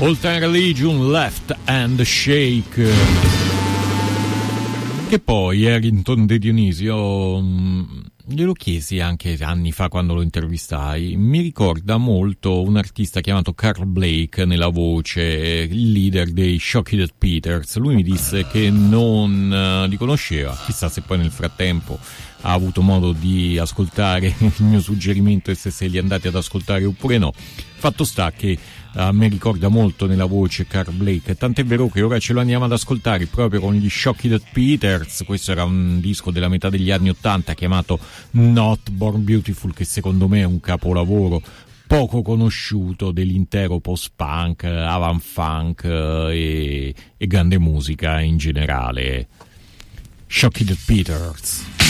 Old Time Religion, Left and Shake. Che poi Harrington De Dionisio, glielo chiesi anche anni fa quando lo intervistai, mi ricorda molto un artista chiamato Carl Blake nella voce, il leader dei Shocky Dead Peters. Lui mi disse che non li conosceva, chissà se poi nel frattempo ha avuto modo di ascoltare il mio suggerimento e se li andate ad ascoltare oppure no. Fatto sta che a me ricorda molto nella voce Carl Blake, tant'è vero che ora ce lo andiamo ad ascoltare proprio con gli Shocky Dead Peters. Questo era un disco della metà degli anni '80 chiamato Not Born Beautiful, che secondo me è un capolavoro poco conosciuto dell'intero post-punk, avant-funk e grande musica in generale. Shocky Dead Peters.